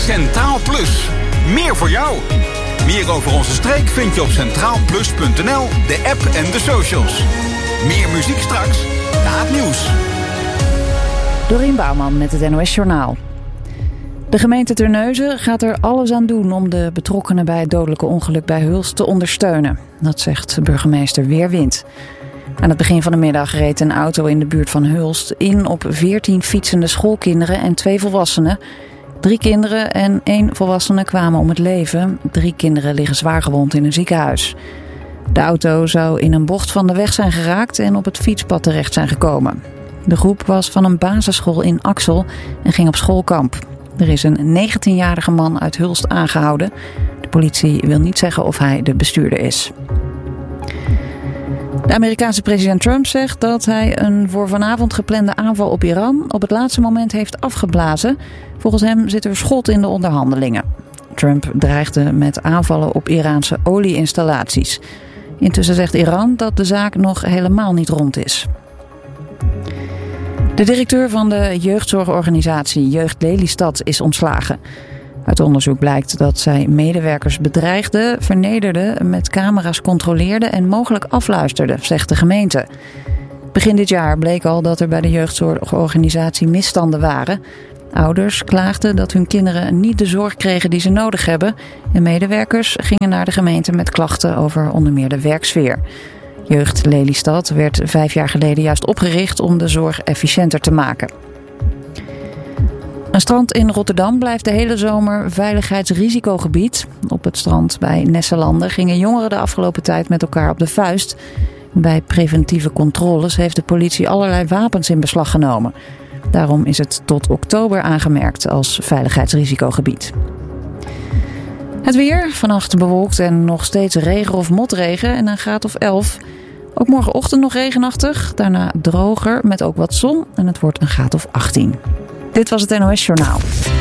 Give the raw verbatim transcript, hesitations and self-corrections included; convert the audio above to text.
Centraal Plus. Meer voor jou. Meer over onze streek vind je op centraal plus punt n l, de app en de socials. Meer muziek straks na het nieuws. Dorien Bouwman met het N O S Journaal. De gemeente Terneuzen gaat er alles aan doen om de betrokkenen bij het dodelijke ongeluk bij Hulst te ondersteunen. Dat zegt burgemeester Weerwind. Aan het begin van de middag reed een auto in de buurt van Hulst in op veertien fietsende schoolkinderen en twee volwassenen. Drie kinderen en één volwassene kwamen om het leven. Drie kinderen liggen zwaargewond in een ziekenhuis. De auto zou in een bocht van de weg zijn geraakt en op het fietspad terecht zijn gekomen. De groep was van een basisschool in Axel en ging op schoolkamp. Er is een negentienjarige man uit Hulst aangehouden. De politie wil niet zeggen of hij de bestuurder is. De Amerikaanse president Trump zegt dat hij een voor vanavond geplande aanval op Iran op het laatste moment heeft afgeblazen. Volgens hem zit er schot in de onderhandelingen. Trump dreigde met aanvallen op Iraanse olieinstallaties. Intussen zegt Iran dat de zaak nog helemaal niet rond is. De directeur van de jeugdzorgorganisatie Jeugd Lelystad is ontslagen. Uit onderzoek blijkt dat zij medewerkers bedreigde, vernederde, met camera's controleerde en mogelijk afluisterde, zegt de gemeente. Begin dit jaar bleek al dat er bij de jeugdzorgorganisatie misstanden waren. Ouders klaagden dat hun kinderen niet de zorg kregen die ze nodig hebben. En medewerkers gingen naar de gemeente met klachten over onder meer de werksfeer. Jeugd Lelystad werd vijf jaar geleden juist opgericht om de zorg efficiënter te maken. Een strand in Rotterdam blijft de hele zomer veiligheidsrisicogebied. Op het strand bij Nesselanden gingen jongeren de afgelopen tijd met elkaar op de vuist. Bij preventieve controles heeft de politie allerlei wapens in beslag genomen. Daarom is het tot oktober aangemerkt als veiligheidsrisicogebied. Het weer, vannacht bewolkt en nog steeds regen of motregen en een graad of elf. Ook morgenochtend nog regenachtig, daarna droger met ook wat zon en het wordt een graad of achttien. Dit was het N O S Journaal.